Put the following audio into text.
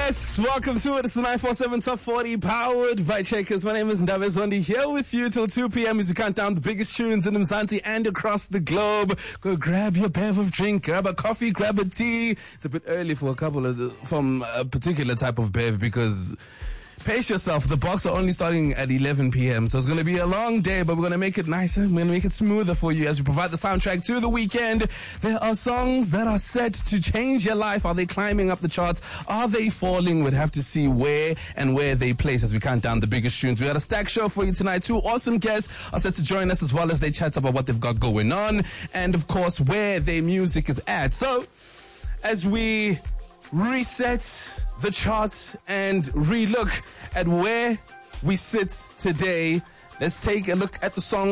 Yes, welcome to it. It's the 947 Top 40 powered by Checkers. My name is Ndaba Zondi, here with you till 2 p.m. as we count down the biggest tunes in Mzansi and across the globe. Go grab your bev of drink, grab a coffee, grab a tea. It's a bit early for from a particular type of bev because pace yourself. The box are only starting at 11 p.m. So it's going to be a long day, but we're going to make it nicer. We're going to make it smoother for you as we provide the soundtrack to the weekend. There are songs that are set to change your life. Are they climbing up the charts? Are they falling? We'd have to see where they place as we count down the biggest tunes. We had a stack show for you tonight. Two awesome guests are set to join us as well as they chat about what they've got going on and, of course, where their music is at. So as we reset the charts and relook at where we sit today, let's take a look at the song